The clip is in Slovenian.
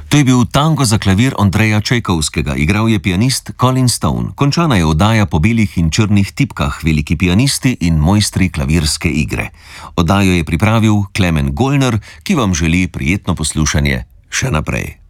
To je bil tango za klavir Andreja Čajkovskega, igral je pianist Colin Stone. Končana je oddaja po belih in črnih tipkah, veliki pianisti in mojstri klavirske igre. Oddajo je pripravil Klemen Golner, ki vam želi prijetno poslušanje še naprej.